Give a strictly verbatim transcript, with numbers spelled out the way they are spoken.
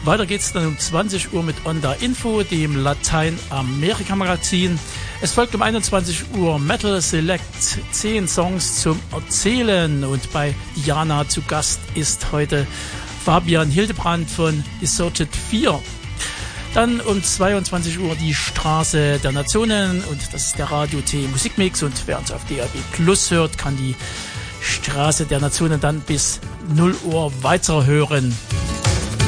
Weiter geht's dann um zwanzig Uhr mit Onda Info, dem Lateinamerika-Magazin. Es folgt um einundzwanzig Uhr Metal Select, zehn Songs zum Erzählen. Und bei Diana zu Gast ist heute Fabian Hildebrand von Deserted vier. Dann um zweiundzwanzig Uhr die Straße der Nationen und das ist der Radio T Musikmix. Und wer uns auf D A B Plus hört, kann die Straße der Nationen dann bis null Uhr weiterhören.